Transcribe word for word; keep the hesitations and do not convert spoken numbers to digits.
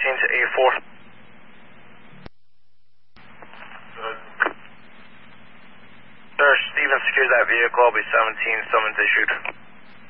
thirteen to A four. Good. Sir, Steven secures that vehicle. I'll be seventeen, summons issued.